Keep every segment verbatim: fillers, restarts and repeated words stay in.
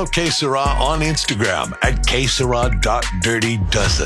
Follow Que Sera on Instagram at que sera dot dirty dozen.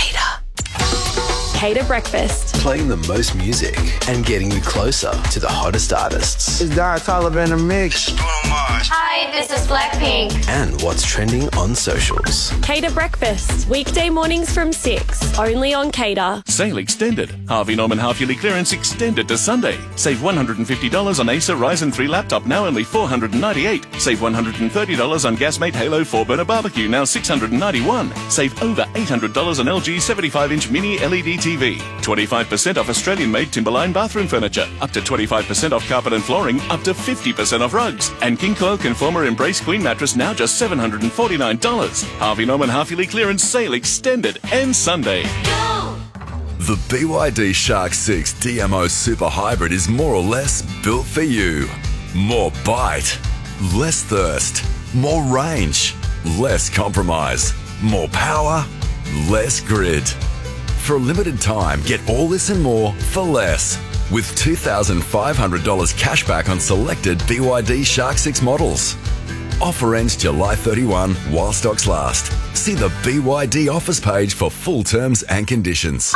Cater Breakfast. Playing the most music and getting you closer to the hottest artists. It's Don Toliver in the mix. Hi, this is Blackpink. And what's trending on socials. Cater Breakfast. Weekday mornings from six. Only on Cater. Sale extended. Harvey Norman half-yearly clearance extended to Sunday. Save one hundred fifty dollars on Acer Ryzen three laptop, now only four hundred ninety-eight dollars. Save one hundred thirty dollars on Gasmate Halo four burner barbecue, now six hundred ninety-one dollars. Save over eight hundred dollars on L G seventy-five inch mini L E D T V. twenty-five percent off Australian-made Timberline bathroom furniture. Up to twenty-five percent off carpet and flooring. Up to fifty percent off rugs. And King Coil Conformer Embrace Queen mattress, now just seven hundred forty-nine dollars. Harvey Norman half-yearly clearance sale extended. Ends Sunday. Go! The B Y D Shark six D M O Super Hybrid is more or less built for you. More bite, less thirst, more range, less compromise, more power, less grid. For a limited time, get all this and more for less. With two thousand five hundred dollars cash back on selected B Y D Shark six models. Offer ends July thirty-first while stocks last. See the B Y D offers page for full terms and conditions.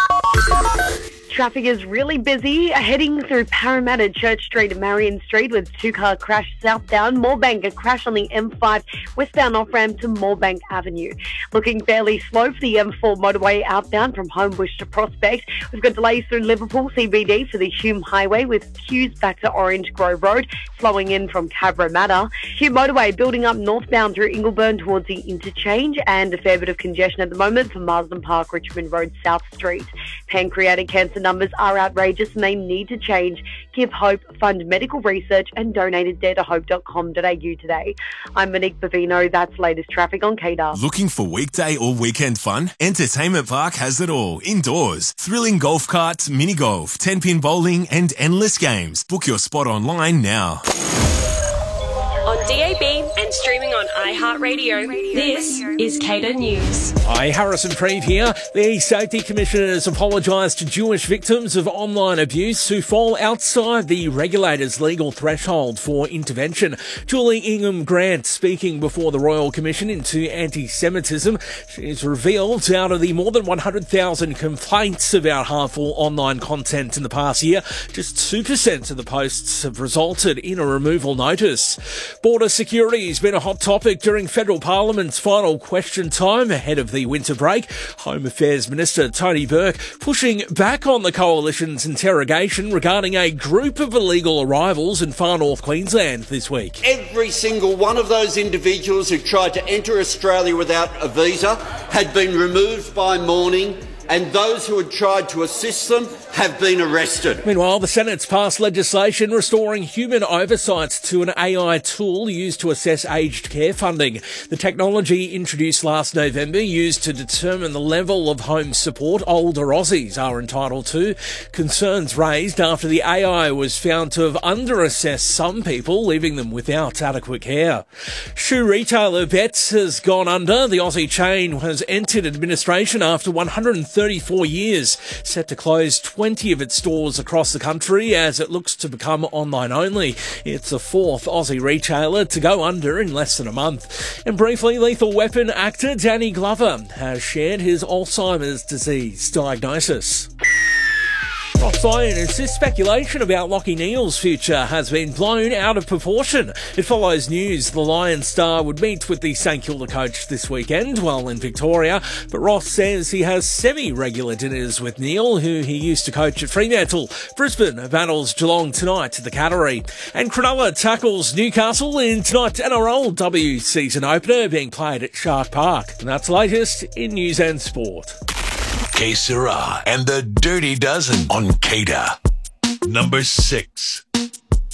Traffic is really busy heading through Parramatta, Church Street and Marion Street with two-car crash southbound. Moorebank, a crash on the M five westbound off-ramp to Moorebank Avenue. Looking fairly slow for the M four motorway outbound from Homebush to Prospect. We've got delays through Liverpool C B D for the Hume Highway with queues back to Orange Grove Road, flowing in from Cabramatta. Hume Motorway building up northbound through Ingleburn towards the interchange, and a fair bit of congestion at the moment for Marsden Park, Richmond Road, South Street. Pancreatic cancer numbers are outrageous and they need to change. Give hope, fund medical research and donate at dare to hope dot com dot a u today. I'm Monique Bavino. That's latest traffic on Cater. Looking for weekday or weekend fun? Entertainment Park has it all. Indoors. Thrilling golf carts, mini golf, ten-pin bowling and endless games. Book your spot online now. On D A B and streaming on iHeartRadio, this is Cater News. Hi, Harrison Preeve here. The Safety Commissioner has apologised to Jewish victims of online abuse who fall outside the regulator's legal threshold for intervention. Julie Ingham Grant, speaking before the Royal Commission into Anti-Semitism, she's revealed out of the more than one hundred thousand complaints about harmful online content in the past year, just two percent of the posts have resulted in a removal notice. Border security has been a hot topic during Federal Parliament's final question time ahead of the winter break. Home Affairs Minister Tony Burke pushing back on the Coalition's interrogation regarding a group of illegal arrivals in far north Queensland this week. Every single one of those individuals who tried to enter Australia without a visa had been removed by morning, and those who had tried to assist them have been arrested. Meanwhile, the Senate's passed legislation restoring human oversight to an A I tool used to assess aged care funding. The technology introduced last November used to determine the level of home support older Aussies are entitled to. Concerns raised after the A I was found to have under-assessed some people, leaving them without adequate care. Shoe retailer Betts has gone under. The Aussie chain has entered administration after one hundred thirty-four years, set to close twenty of its stores across the country as it looks to become online only. It's the fourth Aussie retailer to go under in less than a month. And briefly, Lethal Weapon actor Danny Glover has shared his Alzheimer's disease diagnosis. Ross Lyon insists speculation about Lachie Neale's future has been blown out of proportion. It follows news the Lions star would meet with the St Kilda coach this weekend while in Victoria, but Ross says he has semi-regular dinners with Neale, who he used to coach at Fremantle. Brisbane battles Geelong tonight at the Cattery. And Cronulla tackles Newcastle in tonight's N R L W season opener being played at Shark Park. And that's the latest in news and sport. Que Sera and the Dirty Dozen on Cater. Number six.